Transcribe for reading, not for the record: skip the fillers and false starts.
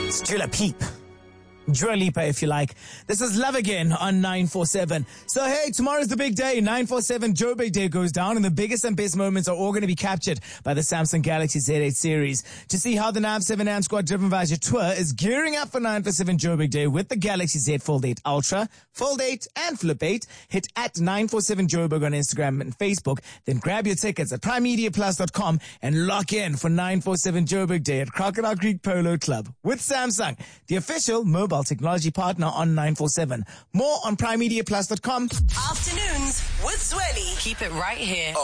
It's Dua Lipa. Dua Lipa, if you like. This is Love Again on 947. So hey, tomorrow's the big day. 947 Joburg Day goes down, and the biggest and best moments are all going to be captured by the Samsung Galaxy Z8 series. To see how the 947 AM Squad Driven Visor tour is gearing up for 947 Joburg Day with the Galaxy Z Fold 8 Ultra, Fold 8, and Flip 8, hit at 947 Joburg on Instagram and Facebook. Then grab your tickets at primemediaplus.com and lock in for 947 Joburg Day at Crocodile Creek Polo Club with Samsung, the official mobile technology partner on 947. More on primemediaplus.com. Afternoons with Zweli. Keep it right here.